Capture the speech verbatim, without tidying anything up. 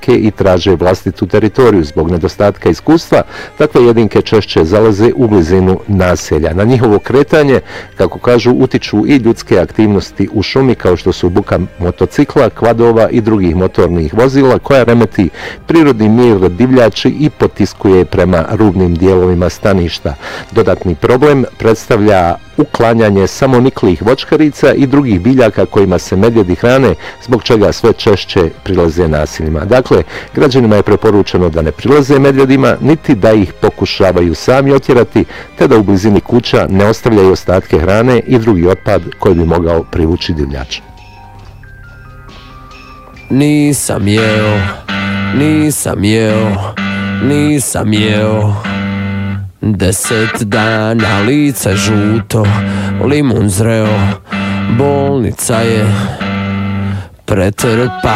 jedinke i traže vlastitu teritoriju. Zbog nedostatka iskustva, takve jedinke češće zalaze u blizinu naselja. Na njihovo kretanje, kako kažu, utiču i ljudske aktivnosti u šumi, kao što su buka motocikla, kvadova i drugih motornih vozila, koja remeti prirodni mir divljači i potiskuje prema rubnim dijelovima staništa. Dodatni problem predstavlja uklanjanje samoniklih voćkarica i drugih biljaka kojima se medvjedi hrane, zbog čega sve češće prilaze naseljima. Dakle, građanima je preporučeno da ne prilaze medvjedima, niti da ih pokušavaju sami otjerati, te da u blizini kuća ne ostavljaju ostatke hrane i drugi otpad koji bi mogao privući divljače. Nisam jeo, nisam jeo, nisam jeo. Deset dana lice žuto, limun zreo, bolnica je pretrpa.